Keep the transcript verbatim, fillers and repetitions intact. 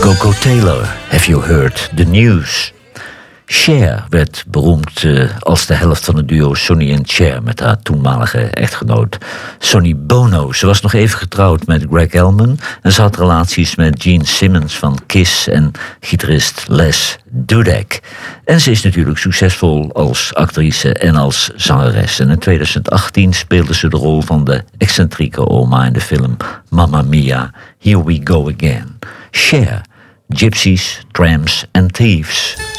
Coco Taylor, Have You Heard the News? Cher werd beroemd uh, als de helft van het duo Sonny en Cher met haar toenmalige echtgenoot Sonny Bono. Ze was nog even getrouwd met Greg Elman en ze had relaties met Gene Simmons van Kiss en gitarist Les Dudek. En ze is natuurlijk succesvol als actrice en als zangeres. En in twintig achttien speelde ze de rol van de excentrieke oma in de film Mamma Mia, Here We Go Again. Cher, Gypsies, Tramps and Thieves.